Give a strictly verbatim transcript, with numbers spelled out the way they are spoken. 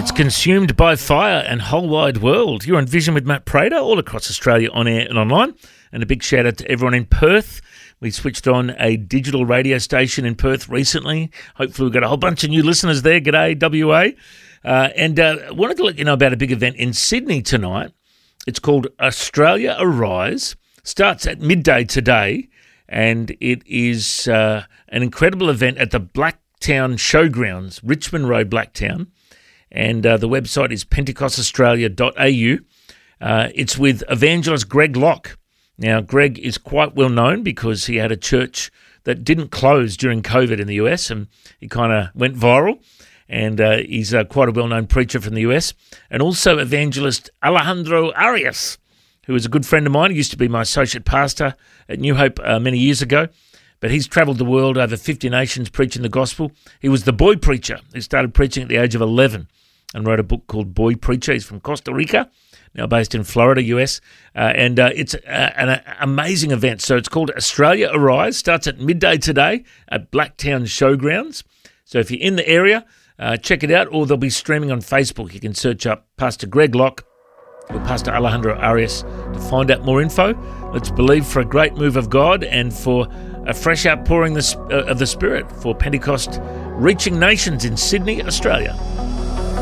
It's consumed by fire and whole wide world. You're on Vision with Matt Prater, all across Australia, on air and online. And a big shout out to everyone in Perth. We switched on a digital radio station in Perth recently. Hopefully we've got a whole bunch of new listeners there. G'day, W A. Uh, and uh, I wanted to let you know about a big event in Sydney tonight. It's called Australia Arise. Starts at midday today, and it is uh, an incredible event at the Blacktown Showgrounds, Richmond Road, Blacktown. And uh, the website is pentecost australia dot a u. Uh, it's with evangelist Greg Locke. Now, Greg is quite well known because he had a church that didn't close during COVID in the U S, and he kind of went viral. And uh, he's uh, quite a well-known preacher from the U S. And also evangelist Alejandro Arias, who is a good friend of mine. He used to be my associate pastor at New Hope uh, many years ago. But he's travelled the world, over fifty nations, preaching the gospel. He was the boy preacher who started preaching at the age of eleven and wrote a book called Boy Preacher. He's from Costa Rica, now based in Florida, U S. Uh, and uh, it's a, an a, amazing event. So it's called Australia Arise. Starts at midday today at Blacktown Showgrounds. So if you're in the area, uh, check it out, or they'll be streaming on Facebook. You can search up Pastor Greg Locke or Pastor Alejandro Arias to find out more info. Let's believe for a great move of God and for a fresh outpouring of the Spirit for Pentecost reaching nations in Sydney, Australia.